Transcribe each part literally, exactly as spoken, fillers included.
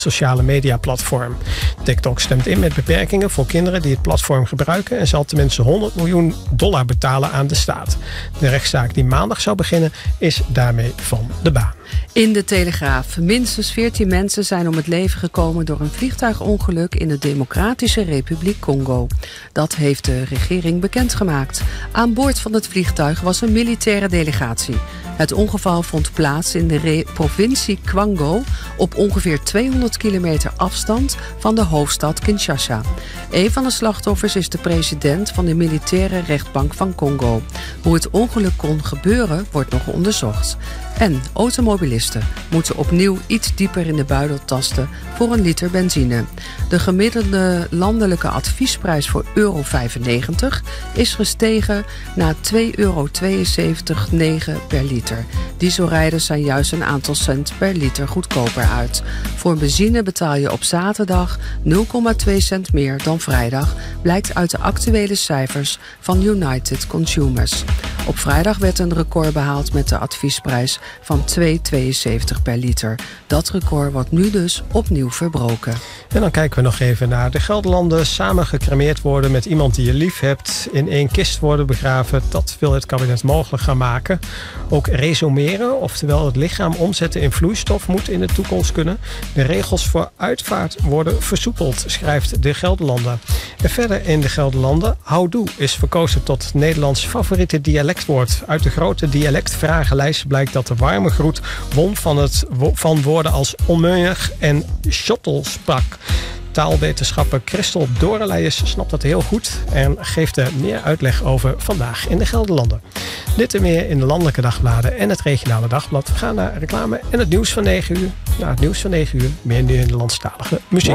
sociale mediaplatform. TikTok stemt in met beperkingen voor kinderen die het platform gebruiken en zal tenminste honderd miljoen dollar betalen aan de staat. De rechtszaak die maandag zou beginnen is daarmee van de baan. In de Telegraaf. Minstens veertien mensen zijn om het leven gekomen door een vliegtuigongeluk in de Democratische Republiek Congo. Dat heeft de regering bekendgemaakt. Aan boord van het vliegtuig was een militaire delegatie. Het ongeval vond plaats in de re- provincie Kwango op ongeveer tweehonderd kilometer afstand van de hoofdstad Kinshasa. Een van de slachtoffers is de president van de militaire rechtbank van Congo. Hoe het ongeluk kon gebeuren wordt nog onderzocht. En automobilisten moeten opnieuw iets dieper in de buidel tasten voor een liter benzine. De gemiddelde landelijke adviesprijs voor euro vijfennegentig is gestegen naar twee euro tweeënzeventig komma negen per liter. Dieselrijders zijn juist een aantal cent per liter goedkoper uit. Voor benzine betaal je op zaterdag nul komma twee cent meer dan vrijdag, blijkt uit de actuele cijfers van United Consumers. Op vrijdag werd een record behaald met de adviesprijs van twee euro tweeënzeventig per liter. Dat record wordt nu dus opnieuw verbroken. En dan kijken we nog even naar de Gelderlanden. Samen gecremeerd worden met iemand die je lief hebt. In één kist worden begraven. Dat wil het kabinet mogelijk gaan maken. Ook resumeren, oftewel het lichaam omzetten in vloeistof, moet in de toekomst kunnen. De regels voor uitvaart worden versoepeld, schrijft de Gelderlanden. En verder in de Gelderlanden. Houdoe is verkozen tot Nederlands favoriete dialectwoord. Uit de grote dialectvragenlijst blijkt dat de warme groet won van, het, van woorden als onmeunig en schottelspak. Taalwetenschapper Christel Dorelijers snapt dat heel goed en geeft er meer uitleg over vandaag in de Gelderlanden. Dit en meer in de landelijke dagbladen en het regionale dagblad. We gaan naar reclame en het nieuws van negen uur. Na het nieuws van negen uur meer Nederlandstalige muziek.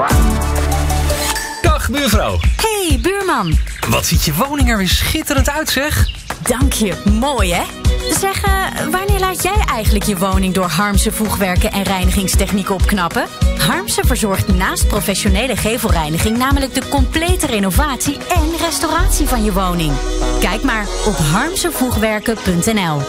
Dag buurvrouw. Hey buurman. Wat ziet je woning er weer schitterend uit zeg. Dank je, mooi hè? Zeg, uh, wanneer laat jij eigenlijk je woning door Harmsen voegwerken en reinigingstechniek opknappen? Harmsen verzorgt naast professionele gevelreiniging namelijk de complete renovatie en restauratie van je woning. Kijk maar op harmsenvoegwerken punt n l.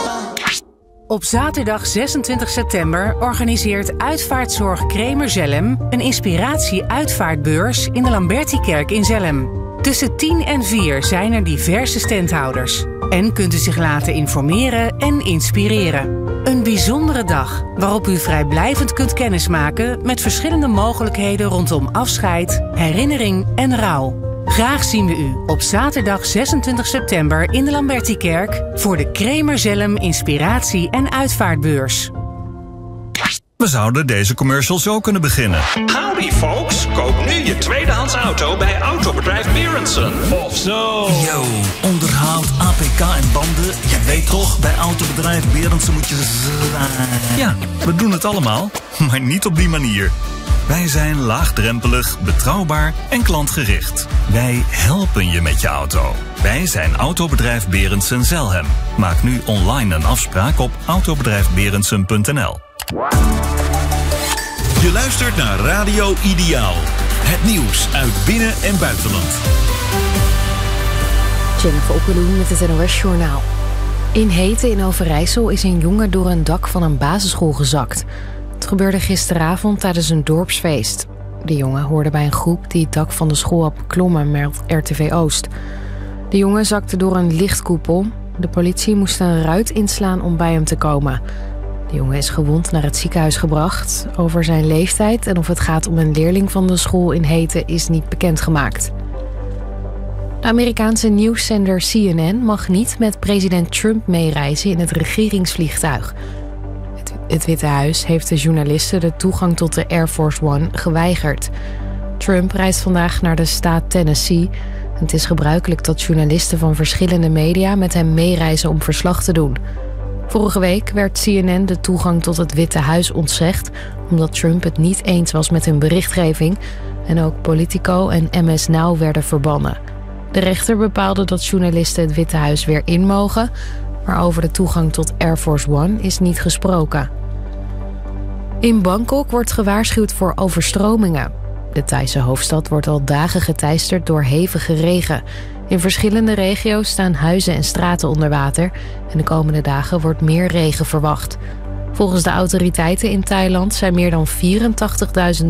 Op zaterdag zesentwintig september organiseert Uitvaartzorg Kremer Zelhem een inspiratie-uitvaartbeurs in de Lambertikerk in Zelhem. Tussen tien en vier zijn er diverse standhouders. En kunt u zich laten informeren en inspireren. Een bijzondere dag waarop u vrijblijvend kunt kennismaken met verschillende mogelijkheden rondom afscheid, herinnering en rouw. Graag zien we u op zaterdag zesentwintig september in de Lambertikerk voor de Kremer Zelhem Inspiratie- en Uitvaartbeurs. We zouden deze commercial zo kunnen beginnen. Howdy folks, koop nu je tweedehands auto bij Autobedrijf Berensen. Of zo. Yo, onderhoud, A P K en banden. Je weet toch, bij Autobedrijf Berensen moet je... Ja, we doen het allemaal, maar niet op die manier. Wij zijn laagdrempelig, betrouwbaar en klantgericht. Wij helpen je met je auto. Wij zijn Autobedrijf Berensen Zelhem. Maak nu online een afspraak op autobedrijf berensen punt n l. Je luistert naar Radio Ideaal. Het nieuws uit binnen- en buitenland. Jennifer Oppeloen met het N O S Journaal. In Heten in Overijssel is een jongen door een dak van een basisschool gezakt. Het gebeurde gisteravond tijdens een dorpsfeest. De jongen hoorde bij een groep die het dak van de school had beklommen, meldt R T V Oost. De jongen zakte door een lichtkoepel. De politie moest een ruit inslaan om bij hem te komen. De jongen is gewond naar het ziekenhuis gebracht. Over zijn leeftijd en of het gaat om een leerling van de school in Heten is niet bekendgemaakt. De Amerikaanse nieuwszender C N N mag niet met president Trump meereizen in het regeringsvliegtuig. Het, het Witte Huis heeft de journalisten de toegang tot de Air Force One geweigerd. Trump reist vandaag naar de staat Tennessee. Het is gebruikelijk dat journalisten van verschillende media met hem meereizen om verslag te doen. Vorige week werd C N N de toegang tot het Witte Huis ontzegd, omdat Trump het niet eens was met hun berichtgeving en ook Politico en M S Now werden verbannen. De rechter bepaalde dat journalisten het Witte Huis weer in mogen, maar over de toegang tot Air Force One is niet gesproken. In Bangkok wordt gewaarschuwd voor overstromingen. De Thaise hoofdstad wordt al dagen geteisterd door hevige regen. In verschillende regio's staan huizen en straten onder water en de komende dagen wordt meer regen verwacht. Volgens de autoriteiten in Thailand zijn meer dan vierentachtigduizend